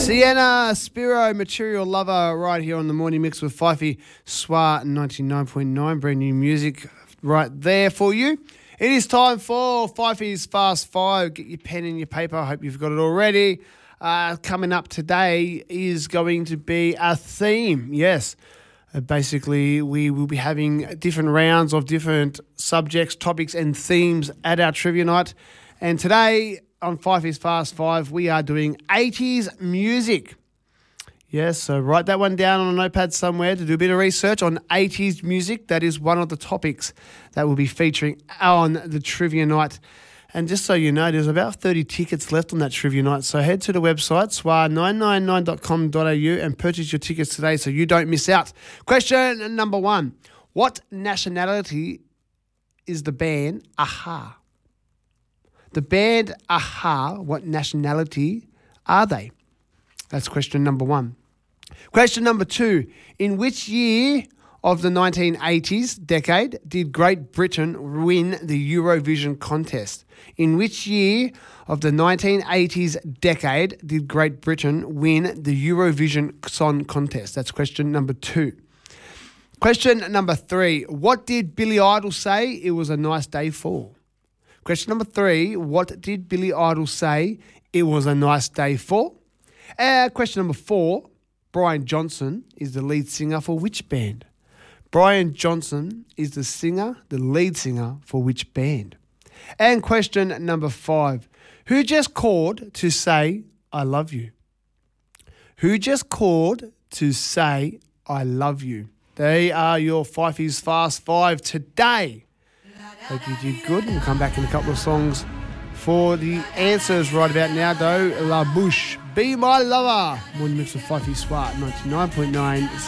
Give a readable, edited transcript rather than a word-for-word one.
Sienna Spiro, Material Lover, right here on the Morning Mix with Fifey Swa 99.9. Brand new music right there for you. It is time for Fifey's Fast Five. Get your pen and your paper. I hope you've got it already. Coming up today is going to be a theme. Yes. Basically, we will be having different rounds of different subjects, topics and themes at our trivia night. And today on Fifey's Fast Five, we are doing 80s music. Yes, so write that one down on a notepad somewhere to do a bit of research on 80s music. That is one of the topics that will be featuring on the trivia night. And just so you know, there's about 30 tickets left on that trivia night. So head to the website, swa999.com.au, and purchase your tickets today so you don't miss out. Question number one. What nationality is the band a-ha? The band a-ha, what nationality are they? That's question number one. Question number two. In which year of the 1980s decade did Great Britain win the Eurovision contest? In which year of the 1980s decade did Great Britain win the Eurovision Song Contest? That's question number two. Question number three. What did Billy Idol say it was a nice day for? Question number three. What did Billy Idol say it was a nice day for? Question number four. Brian Johnson is the lead singer for which band? Brian Johnson is the lead singer for which band? And question number five. Who just called to say, I love you? Who just called to say, I love you? They are your Fifey's Fast Five today. Hope you did good. We'll come back in a couple of songs for the answers right about now, though. La Bouche, Be My Lover. Morning Mix with Fifey Swa 99.9.